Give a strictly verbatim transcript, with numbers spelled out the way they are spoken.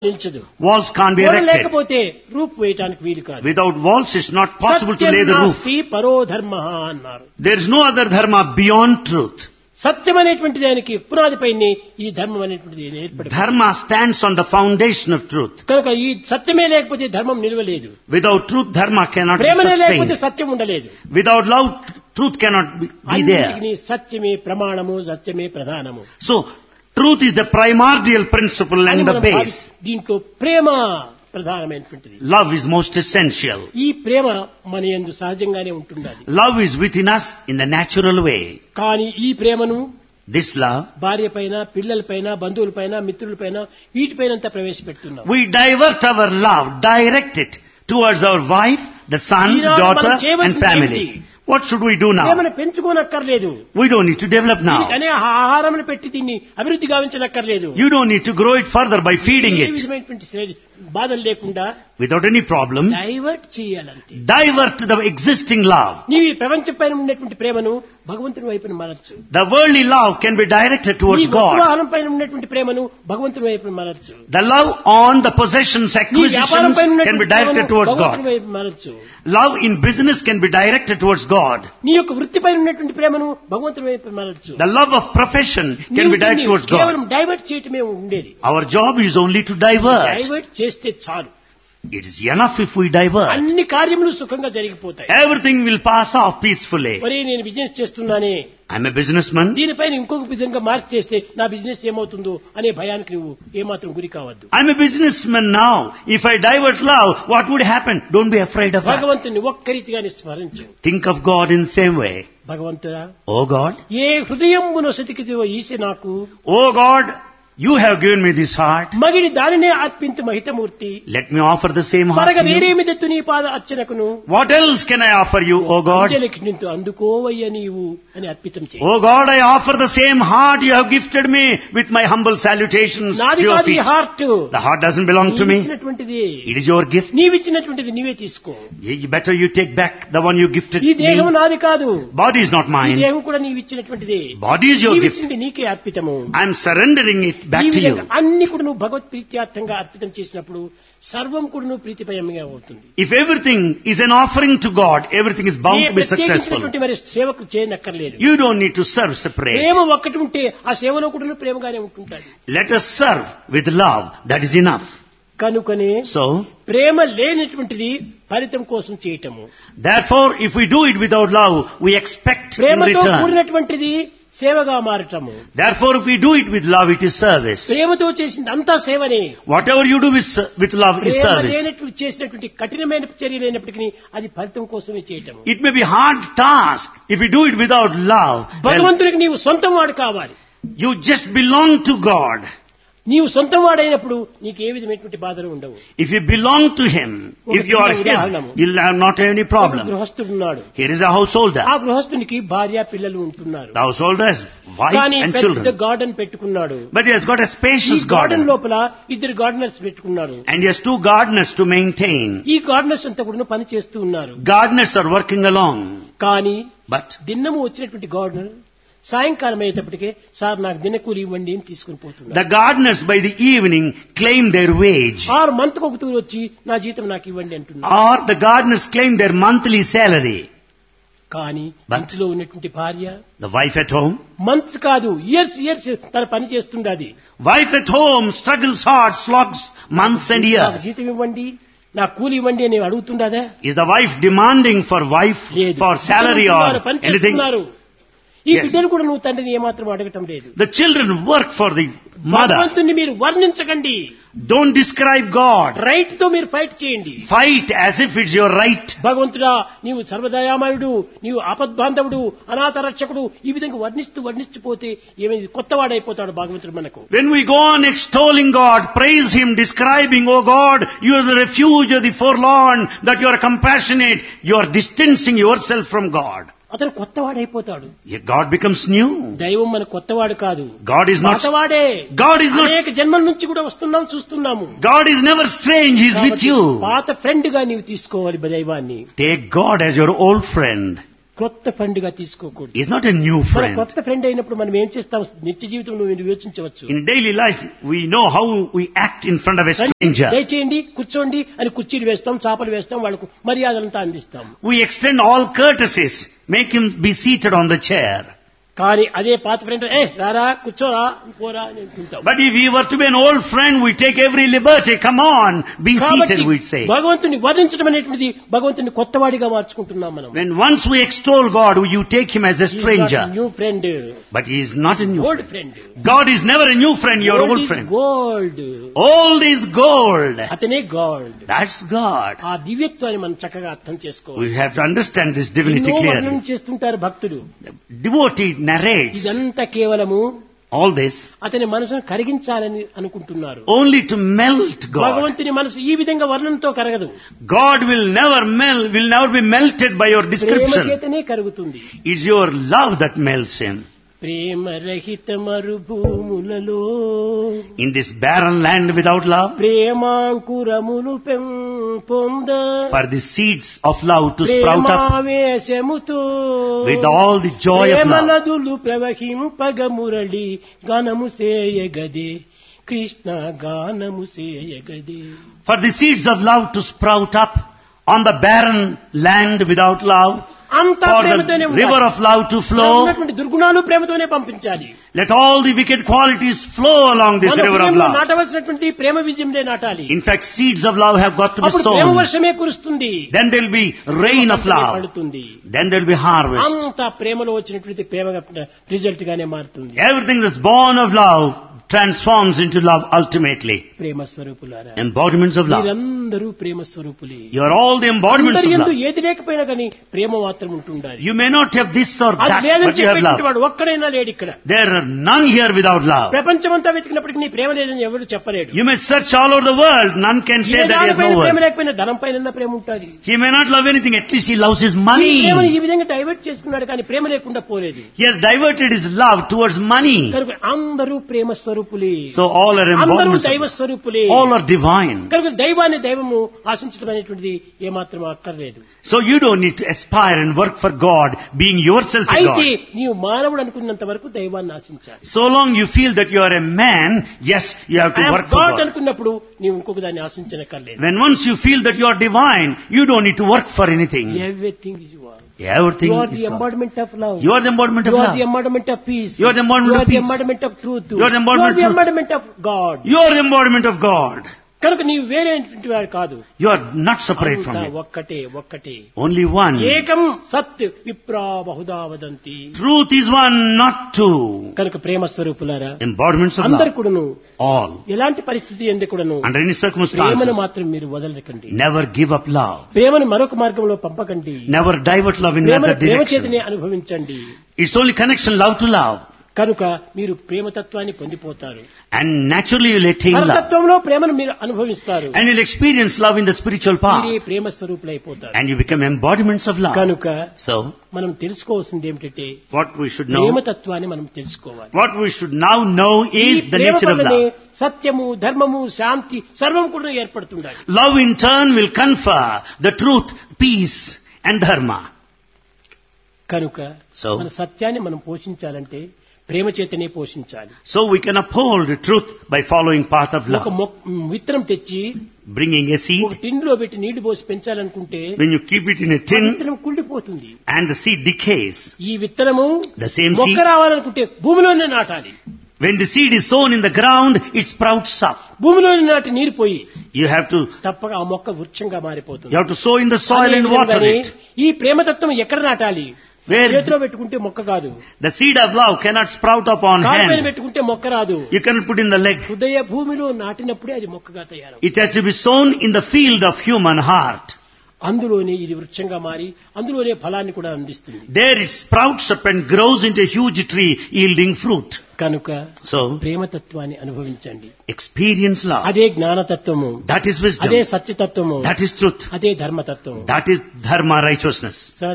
నిల్చదు. Walls can't be గోడ erected. లేకపోతే రూప్ వేయడానికి వీలు కాదు. Without walls it's not possible to lay the roof. సత్యం నాస్తి పరో ధర్మః అన్నారు. There is no other dharma beyond truth. సత్యం అనేటువంటి దానికి పునాదిపైనే ఈ ధర్మం అనేటువంటిది ఏర్పడింది. Dharma stands on the foundation of truth. కనుక ఈ సత్యమే లేకపోతే ధర్మం నిలవలేదు. Without truth, dharma cannot be ప్రేమనే లేకపోతే sustained. సత్యం ఉండలేదు. Without love, truth cannot be, be there. అన్నిటికీ సత్యమే ప్రమాణము, సత్యమే ప్రధానము. So, truth is the primordial principle అని and the మనం భావి- base. దీంట్లో ప్రేమ ప్రధానమైనటువంటిది. Love is most essential. ఈ ప్రేమ మన యందు సహజంగానే ఉంటున్నది. Love is within us in the natural way. కానీ ఈ ప్రేమను This love, భార్య పైన, పిల్లల పైన, బంధువుల పైన, మిత్రుల పైన, వీటిపైన అంతా ప్రవేశపెడుతున్నాం. we divert our love, direct it towards our wife, the son, Eenadu daughter మనం చేయవలసింది and family. ఏంటి? What should we do now? ప్రేమను పెంచుకోనక్కర్లేదు. We don't need to develop now. అనే ఆహారమును పెట్టి దీన్ని అభివృద్ధి గావించనక్కర్లేదు. You don't need to grow it further by feeding A it. విధమైనటువంటి శ్రే- బాధలు లేకుండా Without any problem, divert చేయాలంతే. divert the existing love. నీవు ఈ ప్రపంచం పైన ఉన్నటువంటి ప్రేమను భగవంతుని వైపున మరల్చు. The worldly love can be directed నీ towards God. వస్తువాహనం పైన ఉన్నటువంటి ప్రేమను భగవంతుని వైపున మరల్చు. The love on the possessions, నీ వ్యాపారం acquisitions పైన can be ఉన్నటువంటి directed ప్రేమను towards భగవంతుని God. వైపు మరల్చు. Love in business can be directed towards God. నీ యొక్క వృత్తి పైన ఉన్నటువంటి ప్రేమను భగవంతుని వైపు మరల్చు. The love of profession can నీవు be directed దీన్ని towards కేవలం God. డైవర్ట్ చేయటమే ఉండేది. Our job is only to divert. Divert చేస్తే చాలు. It is enough if we divert. అన్ని కార్యములు సుఖంగా జరిగిపోతాయి. Everything will pass off peacefully. మరి నేను బిజినెస్ చేస్తున్నానే, I'm a businessman. దీనిపైన ఇంకొక విధంగా మార్చి చేస్తే నా బిజినెస్ ఏమవుతుందో అనే భయానికి నువ్వు ఏమాత్రం గురి కావద్దు. I'm a businessman now. If I divert love, what would happen? Don't be afraid of that. భగవంతుని ఒక్క రీతిగానే స్మరించు. Think of God in the same way. భగవంతుడా, Oh God, ఏ హృదయమును సతికిదివో ఈసి నాకు, oh God, you have given me this heart. మగిడి దానినే అర్పింతు మహితమూర్తి, Let me offer the same heart మరగ to you. వేరేమిదెత్తు నీ పాద అర్చనకును, What else can I offer you, oh God? అంజలికింతు అందుకోవయ్య నీవు అని అర్పితం చేయి. Oh God, I offer the same heart you have gifted me with my humble salutations to నాది your కాదు ఈ feet. Heart, The heart doesn't belong to me. నీవిచ్చినటువంటిది. It is your gift. నీవిచ్చినటువంటిది నీవే తీసుకో. You better you take back the one you gifted ఈ దేహం me. నాది కాదు, Body is not ఈ mine. దేహం కూడా నీవిచ్చినటువంటిది. Body is your gift. నీవిచ్చింది నీకే అర్పితము. I am surrendering it back ఈ to you. విధంగా అన్ని కూడా నువ్వు భగవత్ ప్రీత్యార్థంగా అర్పితం చేసినప్పుడు సర్వం కూడా నువ్వు ప్రీతిపయంగా అవుతుంది. If everything is an offering to God, everything is bound A to be successful. ప్రత్యేకించినటువంటి మరి సేవకు చేయనక్కర్లేదు. You don't need to serve separate. ప్రేమ ఒక్కటి ఉంటే ఆ సేవలో కూడా నువ్వు ప్రేమగానే ఉంటుంటాడు. Let us serve with love. That is enough. కనుకనే So, ప్రేమ లేనటువంటిది ఫలితం కోసం చేయటము. therefore, if we do it without love, we expect in ప్రేమతో return. కూడినటువంటిది సేవగా మారటము. Therefore, if we do it with love, it is service. ప్రేమతో చేసింది అంతా సేవనే. Whatever you do with, with love is Prema service. లేనటువంటి చేసినటువంటి కఠినమైన చర్య లేనప్పటికీ అది ఫలితం కోసమే చేయటము. It may be hard task. If you do it without love, well, భగవంతునికి నీవు సొంతం వాడు కావాలి. you just belong to God. నీవు సొంతం వాడైనప్పుడు నీకు ఏ విధమైనటువంటి బాధలు ఉండవు. If you belong to Him, if you are His, you'll have not have any ఒక problem. గృహస్థుడున్నాడు. Here is a householder. ఆ గృహస్థునికి భార్య పిల్లలు ఉంటున్నారు. The householder has wife కానీ and పెద్ద children. గార్డెన్ పెట్టుకున్నాడు. But he has got a ఈ spacious garden garden. లోపల ఇద్దరు గార్డెనర్స్ పెట్టుకున్నారు. And he has two gardeners to maintain. ఈ గార్డెనర్స్ అంతా కూడా పని చేస్తూ ఉన్నారు. Gardeners are working along. కానీ But దిన్నము వచ్చినటువంటి గార్డెనర్ సాయంకాలం అయ్యేటప్పటికే సార్ నాకు దినకూలి ఇవ్వండి అని తీసుకుని పోతున్నారు. the gardeners by the evening claim their wage. ఆరు మంత్ ఒక తూరు వచ్చి నా జీతం నాకు ఇవ్వండి అంటున్నారు. Or the gardeners claim their monthly salary. కానీ But- ఇంట్లో ఉన్నటువంటి భార్య The wife at home. Months కాదు ఇయర్స్ ఇయర్స్ తన పని చేస్తుండది. Wife at home struggles hard, slogs months and నాకు years. జీతం ఇవ్వండి, నా కూలి ఇవ్వండి అని అడుగుతుండదా? Is the wife demanding for wife, లేదు. for salary or బిడ్డలు పని anything? చేస్తున్నారు. ఈ Yes. బిడ్డలు కూడా నువ్వు తండ్రిని ఏమాత్రం అడగటం లేదు. The children work for the mother. భగవంతుని మీరు వర్ణించకండి. Don't describe God. రైట్ తో మీరు ఫైట్ చేయండి. Fight as if it's your right. భగవంతుడా నీవు సర్వదయామయుడు, నీవు ఆపద్బాంధవుడు, అనాథ రక్షకుడు, ఈ విధంగా వర్ణిస్తూ వర్ణిస్తూ పోతే ఏమైంది కొత్తవాడైపోతాడు భగవంతుడు మనకు. When we go on extolling God, praise Him, describing, oh God, you are the refuge of the forlorn, that you are compassionate, you are distancing yourself from God. అతను కొత్తవాడైపోతాడు. Yet God becomes new. దైవం మన కొత్తవాడు కాదు, God is not, పాతవాడే. God is not, అనేక జన్మల నుంచి కూడా వస్తున్నాం చూస్తున్నాము. God is never strange, He is with కాబట్టి you. పాత ఫ్రెండ్ గా నీవు తీసుకోవాలి దైవాన్ని. Take God as your old friend. కొత్త ఫ్రెండ్ గా తీసుకోకూడదు. He's not a new మన friend. కొత్త ఫ్రెండ్ అయినప్పుడు మనం ఏం చేస్తాం? నిత్య జీవితంలో మీరు యోచించవచ్చు. In daily life, we know how we act in front of a stranger. దయచేయండి, కూర్చోండి అని కుర్చీలు వేస్తాం, చాపలు వేస్తాం, వాళ్ళకు మర్యాదలంతా అందిస్తాం. We extend all courtesies, make him be seated on the chair. కానీ అదే పాత ఫ్రెండ్ ఏ రారా కూర్చోరా పోరా అని అంటుంటాం. But if we were to be an old friend, we take every liberty. Come on, be seated, we'd say. భగవంతుని వర్ణించడం అనేటువంటిది భగవంతుని కొత్తవాడిగా మార్చుకుంటున్నాం మనం. When once we extol God, you take him as a stranger. New friend. But he is not a new old friend. Friend. God is never a new friend, your old friend. Gold. Old is gold. అతనే God. That's God. ఆ దివ్యత్వాన్ని మనం చక్కగా అర్థం చేసుకోవాలి. We have to understand this divinity ఎన్నో వర్ణన clearly. చేస్తుంటారు భక్తులు. Devotee narrates ఇదంతా కేవలము all this అతని మనసును కరిగించాలని అనుకుంటున్నారు. only to melt God. భగవంతుని మనసు ఈ విధంగా వర్ణంతో కరగదు. God will never melt, will never be melted by your Prema description. చేతనే కరుగుతుంది. It's your love that melts him. ప్రేమ రహిత మరుభూములలో In this barren land without love, ప్రేమాంకురములు పెంపొంద for the seeds of love to sprout up ప్రేమావేశముతో with all the joy of Prema love. నదులు ప్రవహింపగ మురళి గానము సేయగదే కృష్ణ గానము సేయగదే. For the seeds of love to sprout up on the barren land without love, అంతా for ప్రేమతోనే the river of love to flow, ఉన్నటువంటి దుర్గుణాలు ప్రేమతోనే పంపించాలి. let all the wicked qualities flow along this మన river of ప్రేమలో love. నాటవలసినటువంటి ప్రేమ బీజంలే నాటాలి. In fact, seeds of love have got to be అప్పుడు ప్రేమ sown. వర్షమే కురుస్తుంది. Then there will be rain of love. పడుతుంది. Then there will be harvest. అంతా ప్రేమలో వచ్చినటువంటి ప్రేమ రిజల్ట్ గానే మారుతుంది. Everything that's born of love transforms into love ultimately. ప్రేమ స్వరూపులారా, Embodiments of love. మీరందరూ ప్రేమ స్వరూపులే. You are all the embodiments అందరి of యందు love. ఏది లేకపోయినా కానీ ప్రేమ మాత్రం ఉంటుండాలి. You may not have this or అది that, లేదని but you have చెప్పేటువంటి love. వాడు ఒక్కడైనా లేడు ఇక్కడ. There are none here without love. ప్రపంచమంతా వెతికినప్పటికీ నీ ప్రేమ లేదని ఎవరు చెప్పలేడు. You may search all over the world, none can say A that he has no దానిపైన ప్రేమ word. లేకపోయినా ధనం పైన ప్రేమ ఉంటుంది. He may not love anything, at least he loves his ఈ money. ప్రేమను ఈ విధంగా డైవర్ట్ చేసుకున్నాడు కానీ ప్రేమ లేకుండా పోలేదు. He has diverted his love towards money. కనుక అందరూ ప్రేమ స్వరూపులే. So all are అందరూ embodiments దైవ of love. స్వరూపులే. All are divine. కనుక దైవాన్ని దైవము ఆశించడం అనేటువంటిది ఏమాత్రం అక్కర్లేదు. So you don't need to aspire and work for God, being yourself a అయితే God. నీవు మానవుడు అనుకున్నంత వరకు దైవాన్ని ఆశించాలి. So long you feel that you are a man, yes, you have to work for God God. అనుకున్నప్పుడు నీవు ఇంకొక దాన్ని ఆశించనక్కర్లేదు. When once you feel that you are divine, you don't need to work for anything. Everything is you are. Everything You are is the God. embodiment of love. You are the embodiment of You are love. the embodiment of peace. You are the embodiment You of are the peace. embodiment of truth. You are the embodiment You are the of truth. embodiment of God. You are the embodiment of God. కనుక నీవు వేరేటువంటి వాడు కాదు. You are not separate from అంతా Him. ఒక్కటే ఒక్కటే. Only one. ఏకం సత్ విప్రా Bahuda వదంతి. Truth is one, not two. కనుక ప్రేమ స్వరూపులారా, Embodiments of అందరు love. కూడాను All. ఎలాంటి పరిస్థితి ఎందు కూడాను Under any ప్రేమను circumstances, మాత్రం మీరు వదలకండి. never give up love. ప్రేమను మరొక మార్గంలో పంపకండి. Never divert love in ప్రేమను another ప్రేమ direction. చేతనే అనుభవించండి. It's only connection, love to love. కనుక మీరు ప్రేమతత్వాన్ని పొందిపోతారు. And naturally you'll attain love. పరతత్వంలో ప్రేమను మీరు అనుభవిస్తారు. And you'll experience love in the spiritual path. మీరే ప్రేమ స్వరూపులైపోతారు. And you become embodiments of love. కనుక So, మనం తెలుసుకోవాల్సింది ఏమిటంటే what we should know, ప్రేమతత్వాన్ని మనం తెలుసుకోవాలి. what we should now know ఈ is the Prema nature of వల్లనే love. సత్యము, ధర్మము, శాంతి సర్వం కూడా ఏర్పడుతుండాలి. Love in turn will confer the truth, peace and dharma. కనుక So- మన సత్యాన్ని మనం పోషించాలంటే ప్రేమ చేతనే పోషించాలి. So we can uphold the truth by following path of ఒక love. మొక్క విత్తనం తెచ్చి Bringing a ఒక seed, టిన్లో పెట్టి నీళ్లు పోసి పెంచాలనుకుంటే when you keep it in a ఆ tin విత్తనం కుళ్ళిపోతుంది. and the seed decays. ఈ విత్తనము The same మొక్క seed, రావాలనుకుంటే భూమిలోనే నాటాలి. when the seed is sown in the ground, it sprouts up. భూమిలోని నాటి నీరు పోయి You have to, తప్పక ఆ మొక్క వృక్షంగా మారిపోతుంది. you have to sow in the soil అదే and water విధంగానే it. ఈ ప్రేమతత్వం ఎక్కడ నాటాలి? Where చేతిలో పెట్టుకుంటే మొక్క కాదు. the seed of love cannot sprout up on కాలు పైన hand. పెట్టుకుంటే మొక్క రాదు. You cannot put in the leg. హృదయ భూమిలో నాటినప్పుడే అది మొక్కగా తయారవు. It has to be sown in the field of human heart. అందులోనే ఇది వృక్షంగా మారి అందులోనే ఫలాన్ని కూడా అందిస్తుంది. There it sprouts up and grows into a huge tree yielding fruit. కనుక So, ప్రేమతత్వాన్ని అనుభవించండి. experience love. అదే జ్ఞానతత్వము, That is wisdom. అదే సత్యతత్వము, That is truth. అదే ధర్మతత్వము. That is dharma, righteousness.